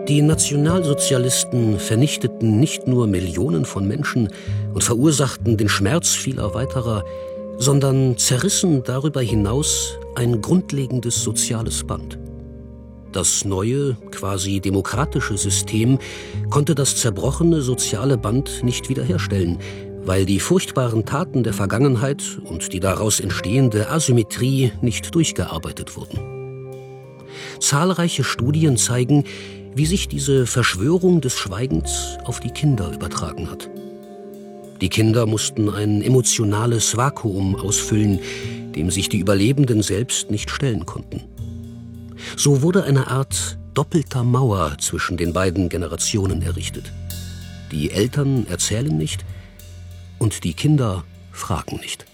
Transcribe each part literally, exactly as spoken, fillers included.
Die Nationalsozialisten vernichteten nicht nur Millionen von Menschen und verursachten den Schmerz vieler weiterer, sondern zerrissen darüber hinaus ein grundlegendes soziales Band. Das neue, quasi demokratische System konnte das zerbrochene soziale Band nicht wiederherstellen, weil die furchtbaren Taten der Vergangenheit und die daraus entstehende Asymmetrie nicht durchgearbeitet wurden. Zahlreiche Studien zeigen, wie sich diese Verschwörung des Schweigens auf die Kinder übertragen hat. Die Kinder mussten ein emotionales Vakuum ausfüllen, dem sich die Überlebenden selbst nicht stellen konnten. So wurde eine Art doppelter Mauer zwischen den beiden Generationen errichtet. Die Eltern erzählen nicht und die Kinder fragen nicht.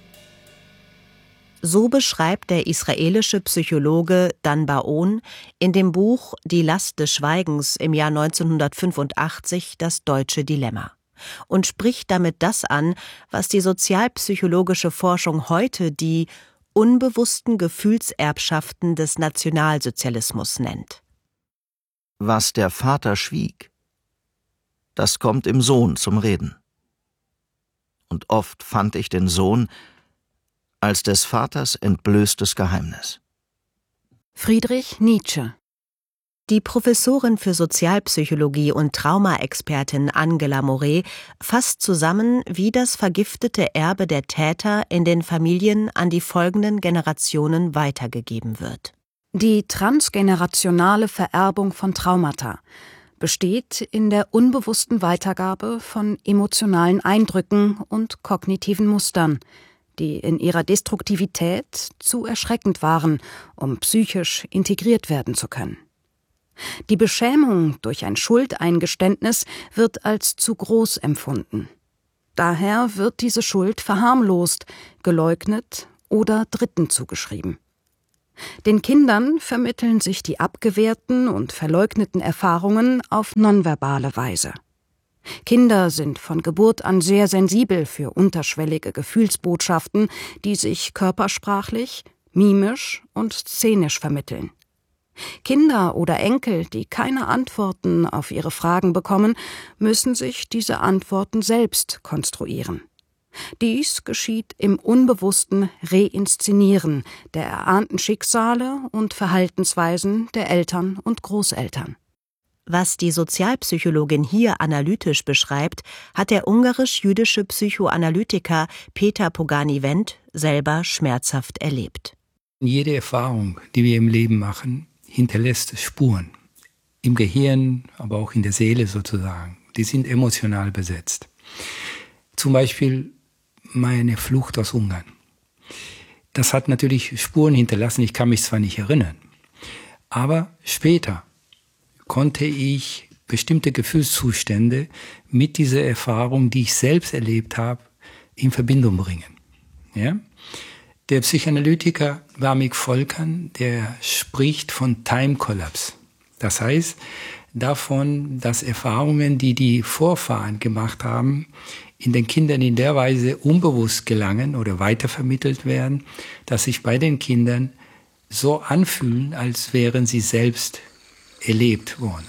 So beschreibt der israelische Psychologe Dan Bar-On in dem Buch Die Last des Schweigens im Jahr neunzehnhundertfünfundachtzig das deutsche Dilemma und spricht damit das an, was die sozialpsychologische Forschung heute die unbewussten Gefühlserbschaften des Nationalsozialismus nennt. Was der Vater schwieg, das kommt im Sohn zum Reden. Und oft fand ich den Sohn als des Vaters entblößtes Geheimnis. Friedrich Nietzsche. Die Professorin für Sozialpsychologie und Traumaexpertin Angela Moret fasst zusammen, wie das vergiftete Erbe der Täter in den Familien an die folgenden Generationen weitergegeben wird. Die transgenerationale Vererbung von Traumata besteht in der unbewussten Weitergabe von emotionalen Eindrücken und kognitiven Mustern, die in ihrer Destruktivität zu erschreckend waren, um psychisch integriert werden zu können. Die Beschämung durch ein Schuldeingeständnis wird als zu groß empfunden. Daher wird diese Schuld verharmlost, geleugnet oder Dritten zugeschrieben. Den Kindern vermitteln sich die abgewehrten und verleugneten Erfahrungen auf nonverbale Weise. Kinder sind von Geburt an sehr sensibel für unterschwellige Gefühlsbotschaften, die sich körpersprachlich, mimisch und szenisch vermitteln. Kinder oder Enkel, die keine Antworten auf ihre Fragen bekommen, müssen sich diese Antworten selbst konstruieren. Dies geschieht im unbewussten Reinszenieren der erahnten Schicksale und Verhaltensweisen der Eltern und Großeltern. Was die Sozialpsychologin hier analytisch beschreibt, hat der ungarisch-jüdische Psychoanalytiker Peter Pogani-Wendt selber schmerzhaft erlebt. Jede Erfahrung, die wir im Leben machen, hinterlässt Spuren. Im Gehirn, aber auch in der Seele sozusagen. Die sind emotional besetzt. Zum Beispiel meine Flucht aus Ungarn. Das hat natürlich Spuren hinterlassen, ich kann mich zwar nicht erinnern, aber später konnte ich bestimmte Gefühlszustände mit dieser Erfahrung, die ich selbst erlebt habe, in Verbindung bringen. Ja? Der Psychoanalytiker Warmik Volkan, der spricht von Time Collapse. Das heißt davon, dass Erfahrungen, die die Vorfahren gemacht haben, in den Kindern in der Weise unbewusst gelangen oder weitervermittelt werden, dass sich bei den Kindern so anfühlen, als wären sie selbst erlebt worden.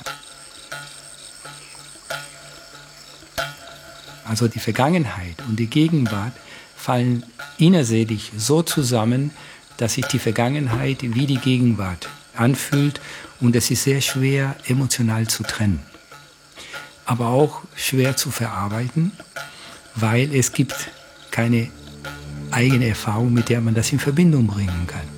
Also die Vergangenheit und die Gegenwart fallen innerseelisch so zusammen, dass sich die Vergangenheit wie die Gegenwart anfühlt und es ist sehr schwer emotional zu trennen. Aber auch schwer zu verarbeiten, weil es gibt keine eigene Erfahrung, mit der man das in Verbindung bringen kann.